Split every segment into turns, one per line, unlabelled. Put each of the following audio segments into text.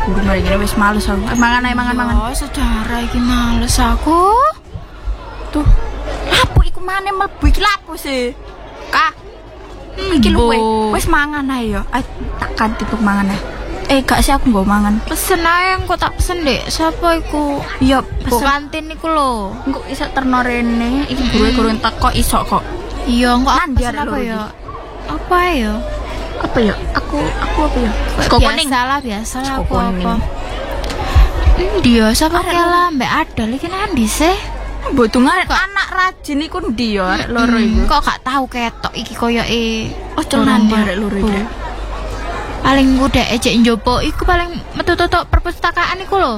guru ngene wis males aku. Mangan.
Oh, sejarah iki males aku.
Tuh. Lapo iku maneh mlebu iki lapo sih? Kak. Iki luwe. Wis mangan ae yo. Tak kanti tuk mangan ae. Gak sih aku nggo mangan.
Pesen ae engko tak pesen Dek. Sapa iku?
Iya,
Bu kantin iku lho.
Engko iso terno rene. Iki guru teko iso kok.
Iya, engko
Nanti
pesen apa ya? Apa ya?
Apa ya? Aku apa ya?
Sego kuning. Biasalah aku apa. Dia sapa kela mbak Adal iki nandi sih?
Mbok tungar anak rajin iku ndi ya arek loro iku.
Kok gak tahu ketok iki koyoke
nandi arek loro iku.
Paling udah ejek njopo iku paling metu totok perpustakaan iku lho.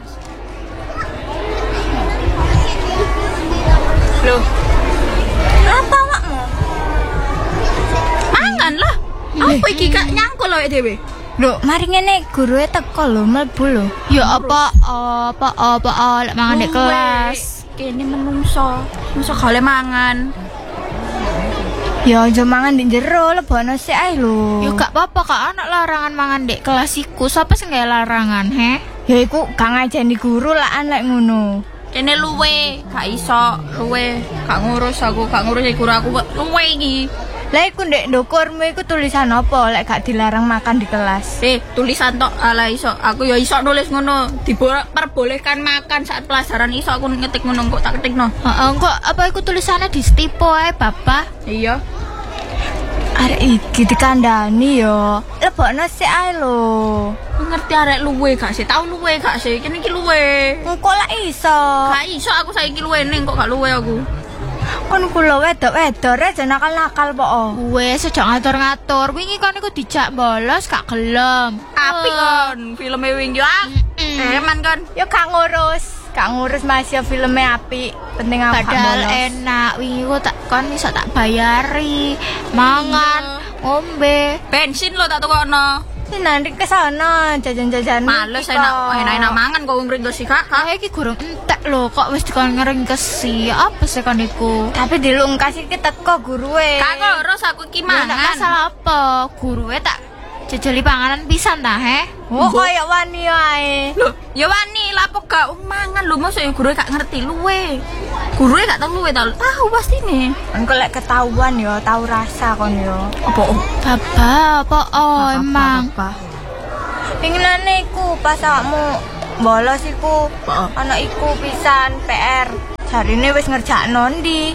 Loh. Apa awakmu? Mangan lah. Apa iki gak nyangkul awake dhewe?
Lho, mari ngene gurue teko lho mlebu lho. Ya apa lek mangan di kelas.
Kene menungso gale mangan.
Ya aja mangan di jero lebono sik ae lho. Ya gak apa-apa Kak, anak larangan mangan dek kelas iku. Sapa sing gawe larangan, he? Ya iku gak ngajeni guru lah lek ngono.
Kene luwe, gak iso luwe. Gak ngurus guru aku luwe iki.
Lah iku ndek ndukurmu iku tulisan apa lek gak dilarang makan di kelas?
Tulisan tok ala iso. Aku ya iso nulis ngono. Diperbolehkan makan saat pelajaran iso aku ngetik ngono kok tak ketikno.
Heeh, kok apa iku tulisannya di stipo ae, Bapak?
Iya.
Arek iki dikandani yo. Lebokno sik ae lho.
Ngerti arek luwe gak sih? Tau luwe gak sih? Kene iki luwe.
Engko lak iso.
Gak iso aku saiki luwe ning kok gak luwe aku.
Kon kula wedok-wedok aja nakal-nakal po. Wes aja ngatur-ngatur. Wingi kon iku dijak bolos gak gelem.
Apik kon filme wingi ah. Eman kon.
Yo gak ngurus Mas ya filme apik. Penting aku padahal enak. Wingi ku tak kon iso tak bayari. Mangan, ngombe,
bensin lo tak tukokno.
Nanti ke sana jajan-jajan.
Males enak mangan kok ngringkes sih Kak.
Iki gurung entek lho kok wis dikon ngringkes sih. Apa sih kon iku? Tapi dilungkas iki teko gurue.
Kak ngurus aku iki mangan.
Masalah apa? Gurue tak jejeli panganan pisan ta, he? Oh, kaya wani ae.
Lho, ya wani lapo gak mangan lho mosok gurue gak ngerti luwe. Gurue gak tau luwe tahu pastine.
Engko lek ketahuan ya tahu rasa kon ya.
Apa?
Apa emang. Pinginane iku pas awakmu bolos iku ana iku pisan PR. Jarine wis ngerjakno ndi?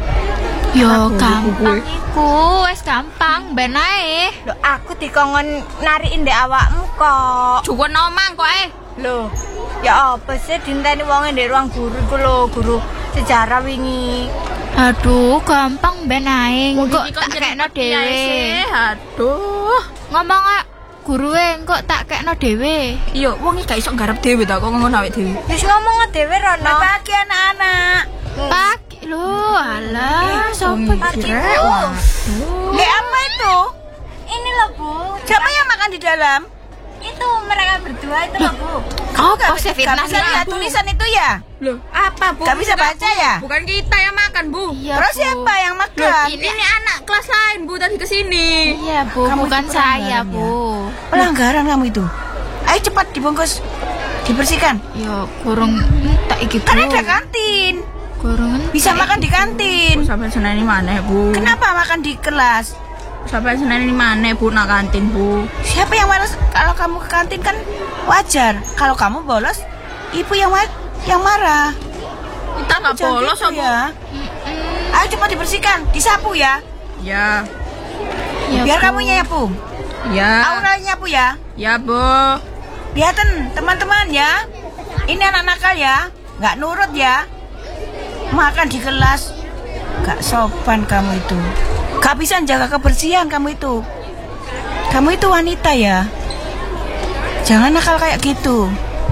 Yo gampang iku, wis gampang ben ae. Lho aku dikongkon narikin ndek awakmu kok.
Juwen omang kok
Lho, ya apa sih dinteni wonge ndek ruang guru iku lho, guru sejarah wingi. Aduh, gampang ben ae. Engko tak kekno dhewe.
Aduh,
ngomong gurue engko tak kekno dhewe.
Iya, wong iki gak iso nggarap dhewe ta kok ngomong awake dhewe.
Wis ngomong dhewe rono.
Pagi anak-anak.
Pagi lho, alah, sopo iki?
Waduh.
Apa itu? Ini loh, Bu.
Siapa yang makan di dalam?
Itu mereka berdua itu loh, Bu.
Apa sih fitnah sih lihat tulisan itu ya? Loh, apa Bu? Gak bisa baca ya? Bukan kita yang makan, Bu.
Iya,
Terus
Bu.
siapa yang makan? Ini anak kelas lain, Bu, tadi kesini.
Iya, Bu,
Kamu
bukan
itu
saya,
pelanggaran,
Bu.
Pelanggaran kamu itu. Ayo cepat dibungkus. Dibersihkan.
Ya, kurang tak iki, Bu.
Kan ada kantin.
Kurang
Bisa makan di kantin. Sampai seneni mana, Bu? Kenapa makan di kelas? Sampai seneni mana, Bu, nak kantin, Bu? Siapa yang malas? Kalau kamu ke kantin kan wajar. Kalau kamu bolos, ibu yang marah. Kita nggak bolos, gitu, ya. Ayo cepat dibersihkan, disapu ya. Ya. Biar
Bu.
kamu nyapu. Ya. Aura nyapu ya. Ya, Bu. Lihatin teman-teman ya. Ini anak nakal ya. Nggak nurut ya. Makan di kelas. Gak sopan kamu itu. Gak bisa jaga kebersihan kamu itu. Kamu itu wanita ya. Jangan nakal kayak gitu.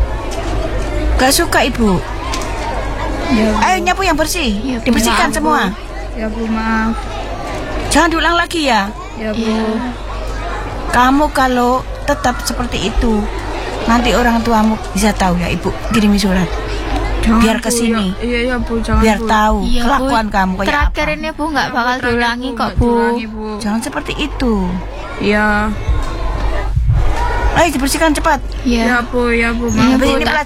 Gak suka ibu. Ya, ayo nyapu yang bersih. Ya, dibersihkan maaf, semua. Bu. Ya Bu, maaf. Jangan diulang lagi ya. Ya Bu. Ya. Kamu kalau tetap seperti itu, nanti orang tuamu bisa tahu ya ibu kirimi surat. Jangan, biar kesini. Ya. Iya Bu, jangan biar Bu. Tahu iya, kelakuan Bu. Kamu kayak
terakhir
apa.
Ini Bu nggak bakal diulangi kok Bu.
Jangan seperti itu. Iya. Ayo dibersihkan cepat.
Ya, Bu,
Habis ini